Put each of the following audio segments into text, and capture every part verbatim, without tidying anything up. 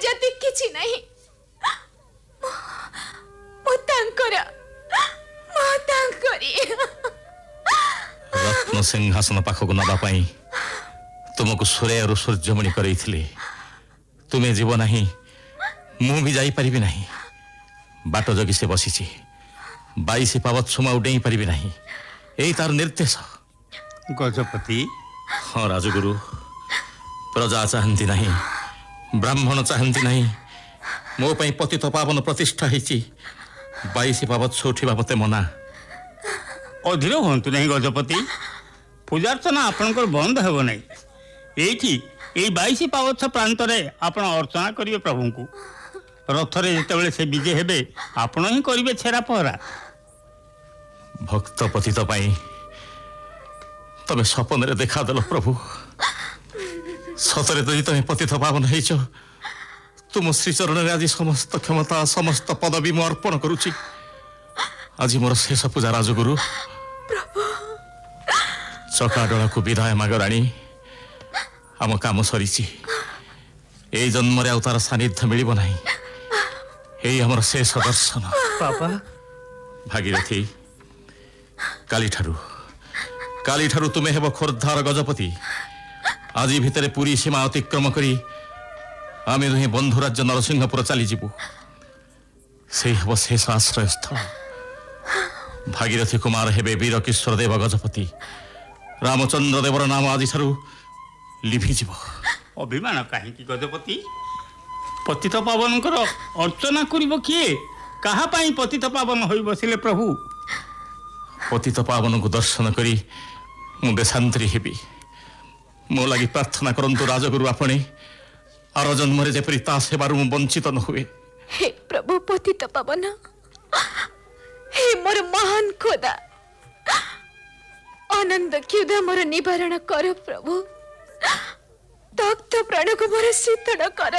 जाति किछि नहीं मो तांकर मो तांकरी रत्न सिंहासन पाखक नबा पाई तुमको सूर्य सूर्यमणि करैथिले तुम्हें जीव नहीं मु भी जाई परिबी नहीं बाट जगी से बसीची बाईस पावत सुमा उडेई परिबी नहीं एई तार निर्देश। गजपति हाँ राजगुरु प्रजा चाहती नहीं ब्राह्मण चाहती नहीं मो पई पतित पावन प्रतिष्ठा हेची बाईस पावत सोठिबा मते मना। अधीर हूँ नहीं गजपति पूजार्चना आपणकर बंद हेब नहीं एठी ए बाईस पावछ प्रांत रे आपण अर्चना करिवे प्रभु को रथरे जेतेबेले से विजय हेबे आपण ही करिवे छेरा पहरा। भक्त पतित पाई तमे सपन रे देखा देलो प्रभु सतरे तो तमे पतित पावन हेचो तुम श्री चरण रे आज समस्त क्षमता समस्त पदवी मु अर्पण करूची। आज मोर शेष पूजा राजगुरु चकाडोला को विदाय मागराणी आम काम सरीची ए जन्म रे अवतार सानिध्य मिलिबो नाही एई हमर शेष दर्शन। पापा भागीरथी काली ठारू काली ठारू तुमे हेबो खोरधार गजपति आज भितरे पूरी सीमा अतिक्रम करी आमे दुहे बंधु राज्य नरसिंहपुर चली जीवु से हेबो शेष आश्रय स्थल। भागीरथी कुमार हेबे वीर किशोर देव गजपति रामचंद्र देवर नाम आदि ठारू लिभि जीव। अभिमान कहीं गजपति पतित पावन अर्चना करिब किए कहा पाई पतित पावन होई बसिले प्रभु पतित पावन को दर्शन करी मु देशांतरी हेबी मो लगी प्रार्थना करंतु राजगुरु आपणे आर जन्म रे जेपरि ता सेवारु मु वंचित न हुए। हे प्रभु पतित पावन हे मोर महान खोदा आनंद क्षुध मोर निवारण कर प्रभु दग्ध प्राण को मोर शीतल कर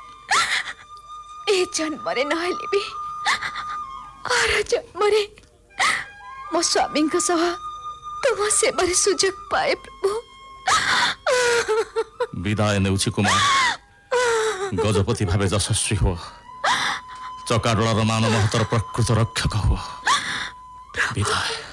ए जन्म रे नहले भी आर जन्म रे मो स्वामी को सह तुम सेवार सुजोग पाए प्रभु। विदाय नेउछि कुमार गजपति भावे यशस्वी हो चकाडोलार मान महतर प्रकृत रक्षक हो विदाय।